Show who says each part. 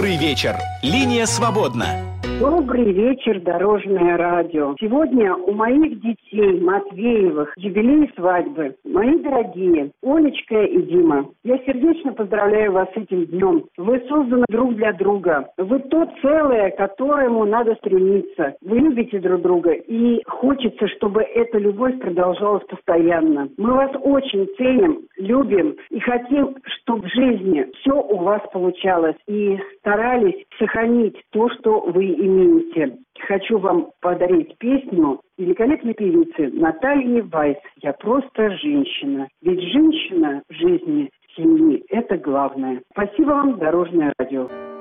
Speaker 1: Добрый вечер. Линия свободна.
Speaker 2: Добрый вечер, Дорожное радио. Сегодня у моих детей Матвеевых юбилей свадьбы. Мои дорогие, Олечка и Дима, я сердечно поздравляю вас с этим днем. Вы созданы друг для друга. Вы то целое, к которому надо стремиться. Вы любите друг друга, и хочется, чтобы эта любовь продолжалась постоянно. Мы вас очень ценим, любим и хотим, чтобы в жизни все у вас получалось. И старались сохранить то, что вы имеете. Хочу вам подарить песню великолепной певицы Натальи Вайс «Я просто женщина». Ведь женщина в жизни семьи – это главное. Спасибо вам, Дорожное радио.